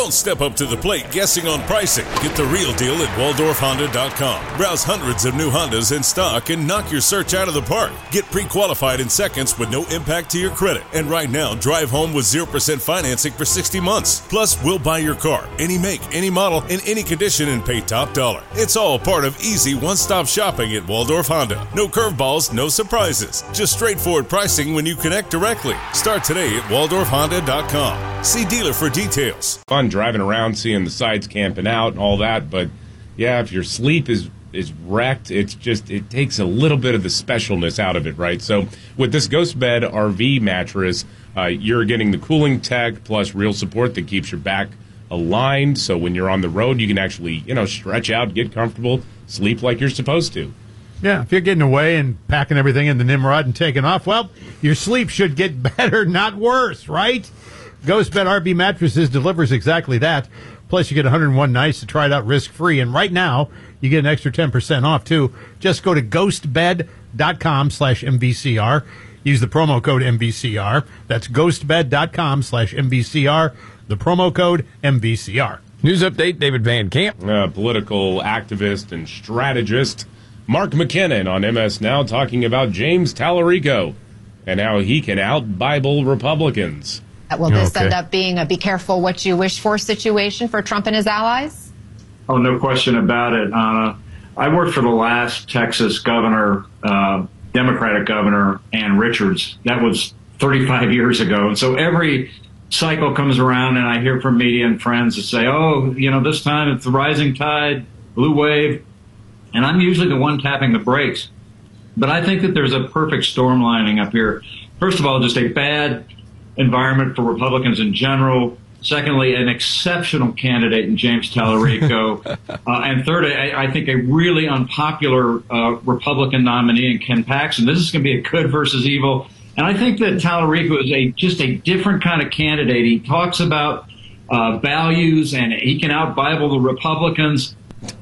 Don't step up to the plate guessing on pricing. Get the real deal at WaldorfHonda.com. Browse hundreds of new Hondas in stock and knock your search out of the park. Get pre-qualified in seconds with no impact to your credit. And right now, drive home with 0% financing for 60 months. Plus, we'll buy your car, any make, any model, in any condition, and pay top dollar. It's all part of easy one-stop shopping at Waldorf Honda. No curveballs, no surprises. Just straightforward pricing when you connect directly. Start today at WaldorfHonda.com. See dealer for details. Fun driving around, seeing the sites, camping out, and all that. But yeah, if your sleep is wrecked, it takes a little bit of the specialness out of it, right? So with this Ghost Bed RV mattress, you're getting the cooling tech plus real support that keeps your back aligned. So when you're on the road, you can actually, stretch out, get comfortable, sleep like you're supposed to. Yeah, if you're getting away and packing everything in the Nimrod and taking off, well, your sleep should get better, not worse, right? Ghost Bed RV Mattresses delivers exactly that. Plus, you get 101 nights to try it out risk-free. And right now, you get an extra 10% off, too. Just go to ghostbed.com/MVCR. Use the promo code MVCR. That's ghostbed.com/MVCR. The promo code MVCR. News update, David Van Camp. Political activist and strategist Mark McKinnon on MS Now talking about James Tallarico and how he can out-Bible Republicans. Will this end up being a be careful what you wish for situation for Trump and his allies? Oh, no question about it, Anna. I worked for the last Texas governor, Democratic governor, Ann Richards. That was 35 years ago. And so every cycle comes around and I hear from media and friends that say, this time it's the rising tide, blue wave. And I'm usually the one tapping the brakes. But I think that there's a perfect storm lining up here. First of all, just a bad environment for Republicans in general. Secondly, an exceptional candidate in James Tallarico. And third, I think a really unpopular Republican nominee in Ken Paxton. This is going to be a good versus evil. And I think that Tallarico is just a different kind of candidate. He talks about values, and he can out-Bible the Republicans.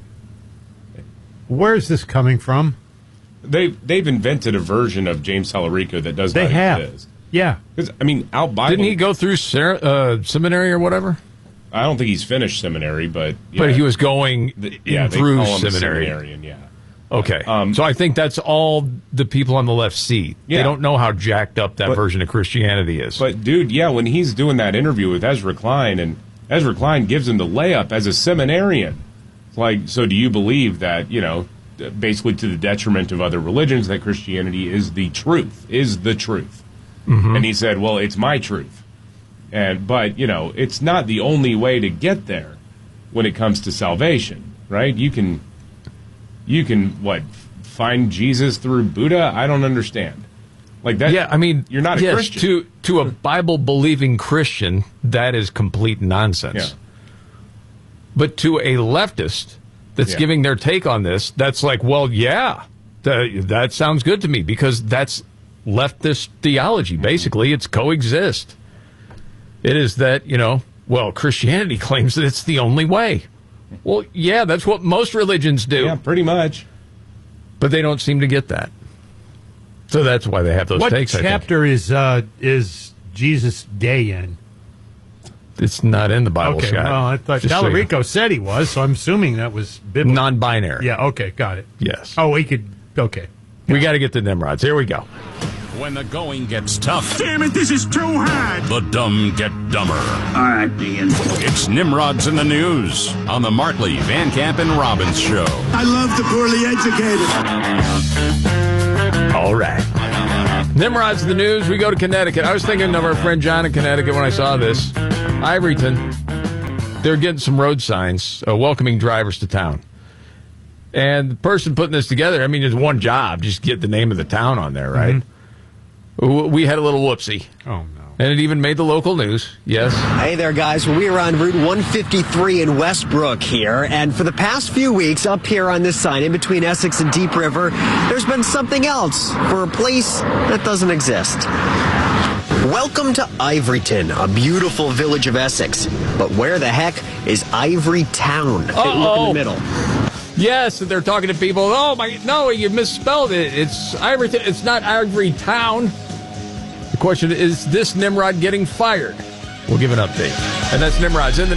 Where's this coming from? They've invented a version of James Tallarico that does not exist. Yeah. out-Bible. Didn't he go through seminary or whatever? I don't think he's finished seminary, but... Yeah. But he was going through seminary. Seminarian, yeah. Okay. So I think that's all the people on the left see. Yeah. They don't know how jacked up that version of Christianity is. But, dude, when he's doing that interview with Ezra Klein, and Ezra Klein gives him the layup as a seminarian. It's like, so do you believe that, basically to the detriment of other religions, that Christianity is the truth? Mm-hmm. And he said, well, it's my truth. But it's not the only way to get there when it comes to salvation, right? You can find Jesus through Buddha? I don't understand. Like that. Yeah, you're not a Christian. To a Bible-believing Christian, that is complete nonsense. Yeah. But to a leftist that's giving their take on this, that's like, well, that sounds good to me, because that's leftist theology. Basically, it's coexist. It is that, Christianity claims that it's the only way. Well, yeah, that's what most religions do. Yeah, pretty much. But they don't seem to get that. So that's why they have those takes, What chapter is Jesus Day in? It's not in the Bible, okay, Scott. Well, I thought Tallarico said he was, so I'm assuming that was biblical. Non-binary. Yeah, okay, got it. Yes. Oh, we could, okay. We got to get the Nimrods. Here we go. When the going gets tough, Damn it, this is too hard. the dumb get dumber. All right, Dean. It's Nimrods in the News on the Markley, Van Camp, and Robbins Show. I love the poorly educated. All right. Nimrods in the News. We go to Connecticut. I was thinking of our friend John in Connecticut when I saw this. Ivoryton. They're getting some road signs welcoming drivers to town. And the person putting this together, there's one job. Just get the name of the town on there, right? Mm-hmm. We had a little whoopsie. Oh, no. And it even made the local news. Yes. Hey there, guys. We are on Route 153 in Westbrook here. And for the past few weeks, up here on this sign, in between Essex and Deep River, there's been something else for a place that doesn't exist. Welcome to Ivoryton, a beautiful village of Essex. But where the heck is Ivory Town? Look in the middle. Yes, they're talking to people. Oh, no, you misspelled it. It's Ivoryton. It's not Ivory Town. The question is this Nimrod getting fired? We'll give an update. And that's Nimrod's in the